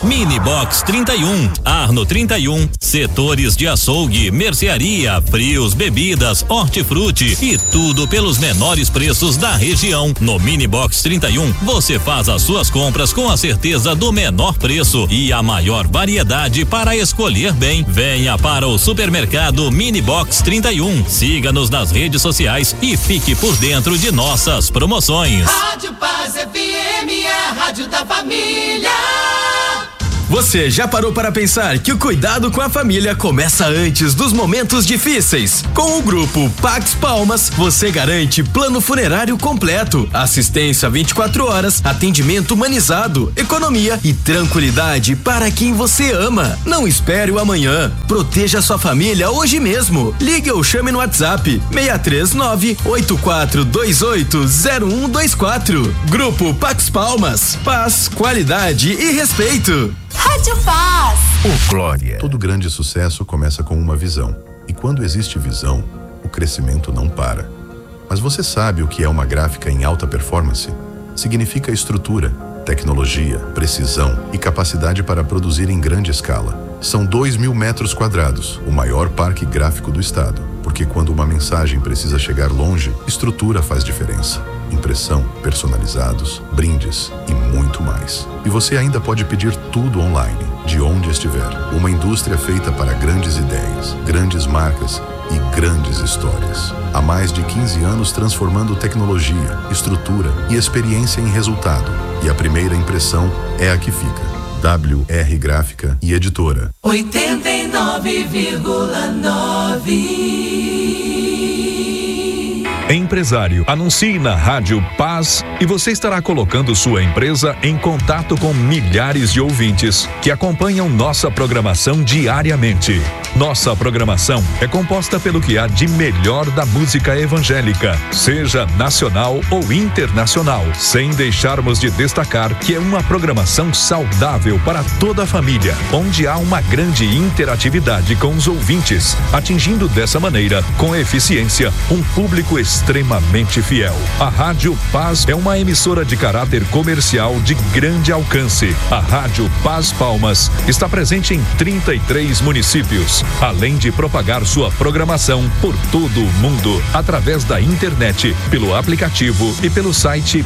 Mini Box 31, Arno 31, setores de açougue, mercearia, frios, bebidas, hortifruti e tudo pelos menores preços da região. No Mini Box 31, você faz as suas compras com a certeza do menor preço e a maior variedade para escolher bem. Venha para o supermercado Mini Box 31. Siga-nos nas redes sociais e fique por dentro de nossas promoções. Rádio Paz FM é a rádio da família. Você já parou para pensar que o cuidado com a família começa antes dos momentos difíceis? Com o grupo Pax Palmas, você garante plano funerário completo, assistência 24 horas, atendimento humanizado, economia e tranquilidade para quem você ama. Não espere o amanhã. Proteja sua família hoje mesmo. Ligue ou chame no WhatsApp 639-8428-0124. Grupo Pax Palmas. Paz, qualidade e respeito. Rádio Paz. Ô, Glória. Todo grande sucesso começa com uma visão. E quando existe visão, o crescimento não para. Mas você sabe o que é uma gráfica em alta performance? Significa estrutura, tecnologia, precisão e capacidade para produzir em grande escala. São 2.000 metros quadrados, o maior parque gráfico do estado. Porque quando uma mensagem precisa chegar longe, estrutura faz diferença. Impressão, personalizados, brindes e muito mais. E você ainda pode pedir tudo online, de onde estiver. Uma indústria feita para grandes ideias, grandes marcas e grandes histórias. Há mais de 15 anos transformando tecnologia, estrutura e experiência em resultado. E a primeira impressão é a que fica. WR Gráfica e Editora. 89,9. Empresário, anuncie na Rádio Paz e você estará colocando sua empresa em contato com milhares de ouvintes que acompanham nossa programação diariamente. Nossa programação é composta pelo que há de melhor da música evangélica, seja nacional ou internacional, sem deixarmos de destacar que é uma programação saudável para toda a família, onde há uma grande interatividade com os ouvintes, atingindo dessa maneira, com eficiência, um público extremamente fiel. A Rádio Paz é uma emissora de caráter comercial de grande alcance. A Rádio Paz Palmas está presente em 33 municípios, além de propagar sua programação por todo o mundo, através da internet, pelo aplicativo e pelo site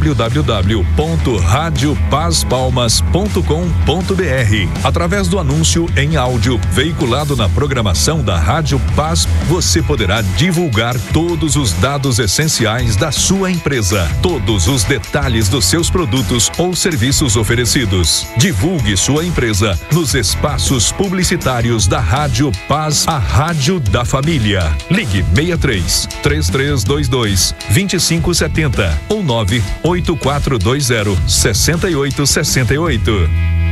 www.radiopazpalmas.com.br. Através do anúncio em áudio veiculado na programação da Rádio Paz, você poderá divulgar todos os dados essenciais da sua empresa, todos os detalhes dos seus produtos ou serviços oferecidos. Divulgue sua empresa nos espaços publicitários da Rádio Paz, a rádio da família. Ligue 63-3322-2570 ou 98420-6868.